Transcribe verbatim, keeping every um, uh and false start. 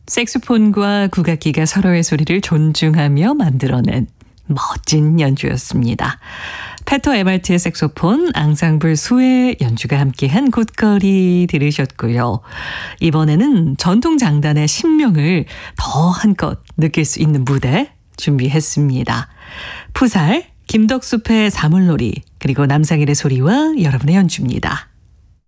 색소폰과 국악기가 서로의 소리를 존중하며 만들어낸 멋진 연주였습니다. 페터 에발트의 색소폰, 앙상블 수의 연주가 함께한 굿거리 들으셨고요. 이번에는 전통 장단의 신명을 더 한껏 느낄 수 있는 무대 준비했습니다. 푸살, 김덕숲의 사물놀이, 그리고 남상일의 소리와 여러분의 연주입니다.